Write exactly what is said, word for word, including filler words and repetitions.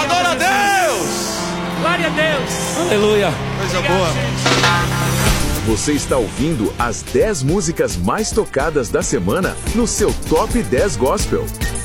Adora a Deus! Glória a Deus! Aleluia! Coisa boa. Você está ouvindo as dez músicas mais tocadas da semana no seu Top dez Gospel.